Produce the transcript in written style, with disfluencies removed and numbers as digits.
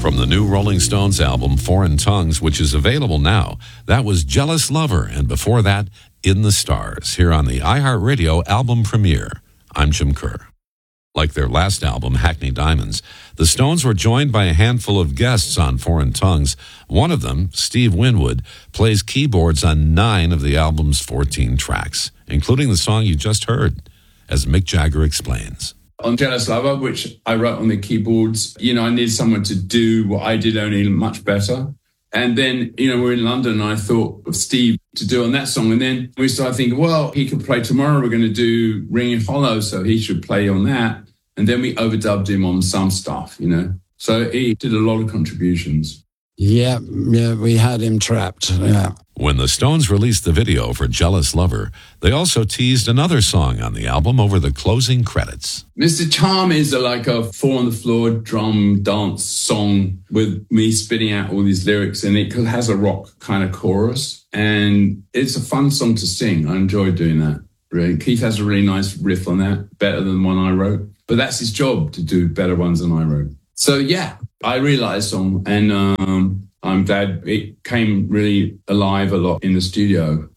From the new Rolling Stones album, Foreign Tongues, which is available now, that was Jealous Lover, and before that, In the Stars, here on the iHeartRadio album premiere. I'm Jim Kerr. Like their last album, Hackney Diamonds, the Stones were joined by a handful of guests on Foreign Tongues. One of them, Steve Winwood, plays keyboards on 9 of the album's 14 tracks, including the song you just heard, as Mick Jagger explains. On Jealous Lover, which I wrote on the keyboards, I needed someone to do what I did, only much better. And then, we're in London, and I thought of Steve to do on that song. And then we started thinking, well, he could play tomorrow. We're going to do Ringing Hollow, so he should play on that. And then we overdubbed him on some stuff, So he did a lot of contributions. Yeah, we had him trapped, yeah. When the Stones released the video for Jealous Lover, they also teased another song on the album over the closing credits. Mr. Charm is like a 4-on-the-floor drum dance song with me spitting out all these lyrics in it, because it has a rock kind of chorus. And it's a fun song to sing. I enjoy doing that. Really. Keith has a really nice riff on that, better than one I wrote. But that's his job, to do better ones than I wrote. So, yeah, I really like the song, and I'm glad it came really alive a lot in the studio.